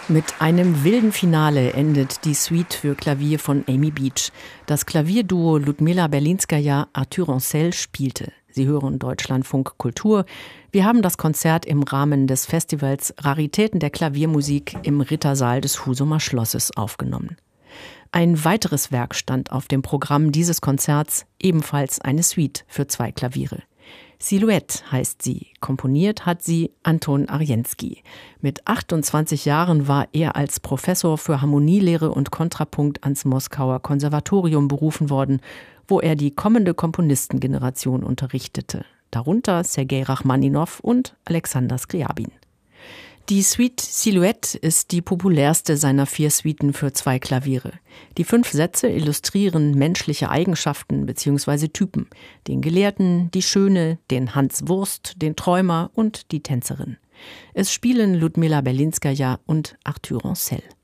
Mit einem wilden Finale endet die Suite für Klavier von Amy Beach. Das Klavierduo Ludmila Berlinskaja-Arthur Ancel spielte. Sie hören Deutschlandfunk Kultur. Wir haben das Konzert im Rahmen des Festivals Raritäten der Klaviermusik im Rittersaal des Husumer Schlosses aufgenommen. Ein weiteres Werk stand auf dem Programm dieses Konzerts, ebenfalls eine Suite für 2 Klaviere. Silhouette heißt sie. Komponiert hat sie Anton Arjenski. Mit 28 Jahren war er als Professor für Harmonielehre und Kontrapunkt ans Moskauer Konservatorium berufen worden, wo er die kommende Komponistengeneration unterrichtete. Darunter Sergei Rachmaninow und Alexander Skriabin. Die Suite Silhouette ist die populärste seiner 4 Suiten für 2 Klaviere. Die 5 Sätze illustrieren menschliche Eigenschaften bzw. Typen. Den Gelehrten, die Schöne, den Hans Wurst, den Träumer und die Tänzerin. Es spielen Ludmila Berlinskaja und Arthur Ancel.